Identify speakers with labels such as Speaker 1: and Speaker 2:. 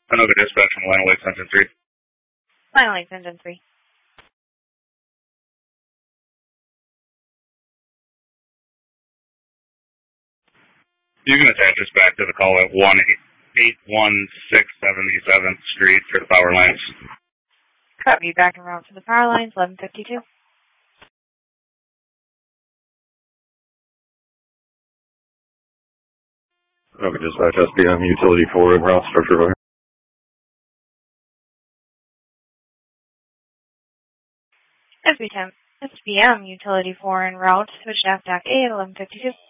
Speaker 1: Another dispatch from Line Lake Engine 3.
Speaker 2: Line Lake Engine 3.
Speaker 1: You can attach this back to the call at 1-816-77th Street for the power lines.
Speaker 2: Copy, back en route to the power lines, 1152.
Speaker 3: Okay, dispatch SBM Utility 4 en route, structure fire.
Speaker 2: SBM Utility 4 en route, switch to FDAC 8, 1152.